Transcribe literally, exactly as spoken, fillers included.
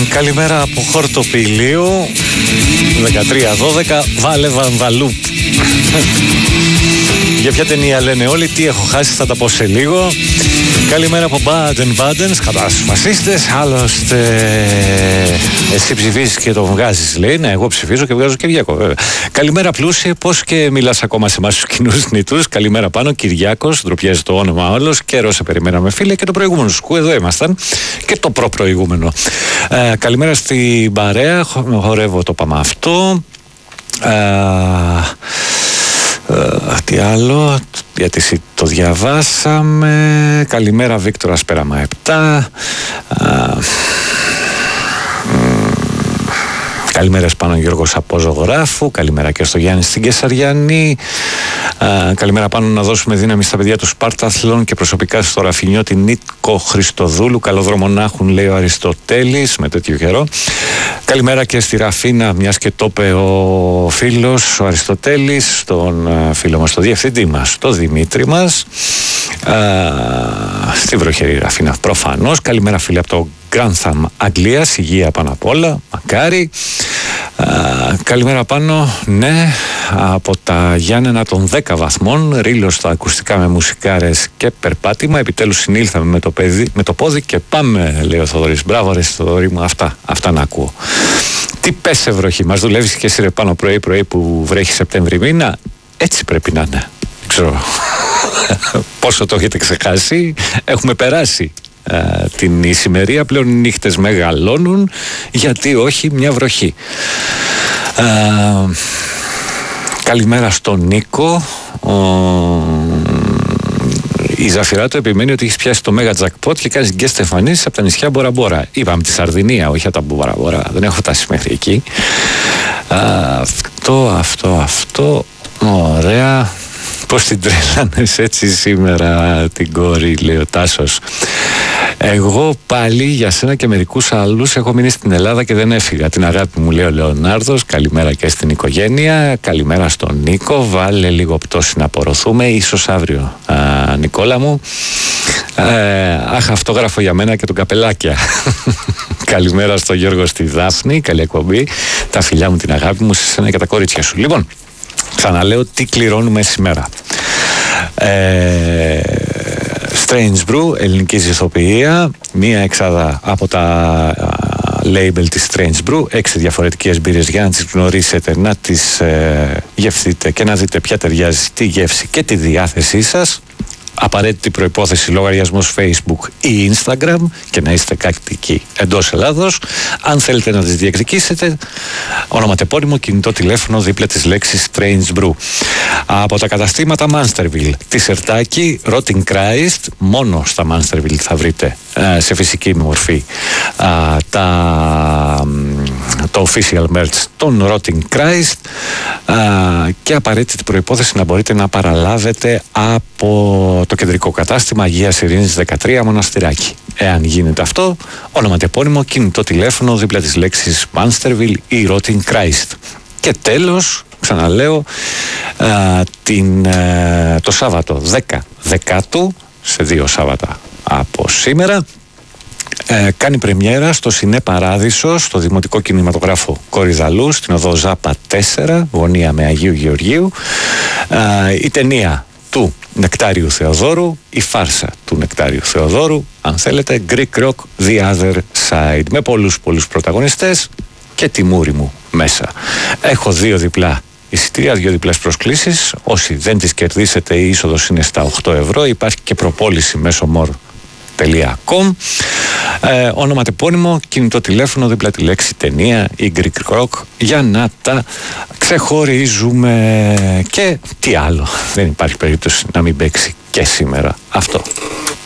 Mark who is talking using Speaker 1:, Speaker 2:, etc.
Speaker 1: Καλημέρα από Χορτοπηλίου δεκατρία δώδεκα. Βάλε Βαμβαλούπ. Για ποια ταινία λένε όλοι, τι έχω χάσει, θα τα πω σε λίγο. Καλημέρα από Μπάντεν Μπάντεν, κατά στους φασίστες. Άλλωστε, εσύ ψηφίζεις και το βγάζεις, λέει. Ναι, εγώ ψηφίζω και βγάζω Κυριάκο, βέβαια. Καλημέρα πλούσιε, πώς και μιλάς ακόμα σε εμάς τους κοινούς νητούς. Καλημέρα πάνω, Κυριάκος, ντροπιάζει το όνομα όλος. Καιρό σε περιμέναμε, φίλε, και το προηγούμενο σκου, εδώ ήμασταν. Και το προ-προηγούμενο. Ε, καλημέρα στην παρέα, χορεύω το πάμε αυτό. Ε, Uh, τι άλλο, γιατί το διαβάσαμε. Καλημέρα Βίκτορας Πέραμα επτά. uh, mm, Καλημέρα πάνω Γιώργος από Ζωγράφου. Καλημέρα και στο Γιάννη στην Κεσαριανή. uh, Καλημέρα πάνω να δώσουμε δύναμη στα παιδιά του Σπάρταθλων και προσωπικά στο Ραφινιώτη Νίκο Χριστοδούλου. Καλό δρόμο να έχουν, λέει ο Αριστοτέλης, με τέτοιο καιρό. Καλημέρα και στη Ραφίνα, μιας και το είπε ο φίλος, ο Αριστοτέλης, τον φίλο μας, τον διευθυντή μας, τον Δημήτρη μας, α, στη βροχερή Ραφίνα προφανώς. Καλημέρα φίλε από το Grantham Αγγλίας, υγεία πάνω απ' όλα, μακάρι. Α, καλημέρα πάνω, ναι, από τα Γιάννενα των δέκα βαθμών, ρίλος στα ακουστικά με μουσικάρες και περπάτημα. Επιτέλους συνήλθαμε με το, παιδί, με το πόδι και πάμε, λέει ο Θοδωρής. Μπράβο ρε Θοδωρή μου, αυτά, αυτά να ακούω. Τι πέσε βροχή, μας δουλεύεις και εσύ ρε πάνω πρωί πρωί που βρέχει Σεπτέμβρη μήνα. Έτσι πρέπει να είναι. Δεν ξέρω πόσο το έχετε ξεχάσει, έχουμε περάσει Uh, την ησημερία, πλέον οι νύχτες μεγαλώνουν, γιατί όχι μια βροχή. Uh, καλημέρα στον Νίκο. uh, Η Ζαφυράτο επιμένει ότι έχει πιάσει το Mega Jackpot και κάνει guest εμφανίσεις από τα νησιά Μπόρα Μπόρα. Είπαμε τη Σαρδινία, όχι από τα Μπόρα Μπόρα, δεν έχω φτάσει μέχρι εκεί. uh, Αυτό, αυτό, αυτό ωραία. Πώς την τρέλανες έτσι σήμερα την κόρη, λέει ο Τάσος. Εγώ πάλι για σένα και μερικούς άλλους έχω μείνει στην Ελλάδα και δεν έφυγα. Την αγάπη μου, λέει ο Λεωνάρδος. Καλημέρα και στην οικογένεια. Καλημέρα στον Νίκο. Βάλε λίγο πτώση να απορροθούμε. Ίσως αύριο, α, Νικόλα μου. Ε, αχ, αυτόγραφο για μένα και τον Καπελάκια. Καλημέρα στον Γιώργο στη Δάφνη. Καλή εκπομπή. Τα φιλιά μου, την αγάπη μου, σε σένα και τα κορίτσια σου. Λοιπόν, ξαναλέω τι κληρώνουμε σήμερα. Ε, Strange Brew, ελληνική ηθοποιία, μία εξάδα από τα label της Strange Brew, έξι διαφορετικές μπύρες για να τις γνωρίσετε, να τις ε, γευθείτε και να δείτε ποια ταιριάζει τη γεύση και τη διάθεσή σας. Απαραίτητη προϋπόθεση λογαριασμός Facebook ή Instagram και να είστε κάτοικοι εντός Ελλάδος. Αν θέλετε να τις διεκδικήσετε, ονοματεπώνυμο, κινητό τηλέφωνο δίπλα της λέξης Strange Brew. Από τα καταστήματα Mansterville, τη Σερτάκη, Rotting Christ, μόνο στα Mansterville θα βρείτε σε φυσική μορφή τα, το official merch των Rotting Christ, και απαραίτητη προϋπόθεση να μπορείτε να παραλάβετε από το κεντρικό κατάστημα Αγίας Ειρήνης δεκατρία Μοναστηράκι. Εάν γίνεται αυτό, ονοματεπώνυμο, κινητό τηλέφωνο δίπλα της λέξης Mansterville ή Rotting Christ. Και τέλος, ξαναλέω, α, την, α, το Σάββατο δέκα Δεκάτου, σε δύο Σάββατα από σήμερα, Ε, κάνει πρεμιέρα στο Σινέ Παράδεισο, στο Δημοτικό Κινηματογράφο Κορυδαλού, στην οδό Ζάπα τέσσερα, γωνία με Αγίου Γεωργίου, ε, η ταινία του Νεκτάριου Θεοδόρου, η φάρσα του Νεκτάριου Θεοδόρου, αν θέλετε, Greek Rock The Other Side, με πολλούς πολλούς πρωταγωνιστές και τη μούρη μου μέσα. Έχω δύο διπλά εισιτήρια, δύο διπλές προσκλήσεις. Όσοι δεν τις κερδίσετε, η είσοδος είναι στα οκτώ ευρώ. Υπάρχει και προπόληση μέσω μορ τελεία κομ. Ε, ονοματεπώνυμο, κινητό τηλέφωνο δίπλα τη λέξη ταινία ή Greek Rock για να τα ξεχωρίζουμε. Και τι άλλο, δεν υπάρχει περίπτωση να μην παίξει και σήμερα αυτό.